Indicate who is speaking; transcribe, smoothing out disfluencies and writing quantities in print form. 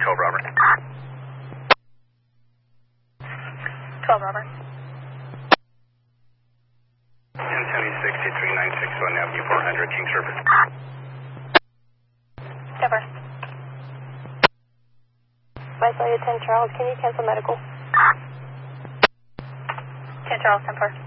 Speaker 1: 12 Robert.
Speaker 2: 12 Robert.
Speaker 1: 1070-63-961 Avenue 400, King Surface.
Speaker 2: Denver. Vice 10 Charles, can you cancel medical? 10 Charles, 10 4.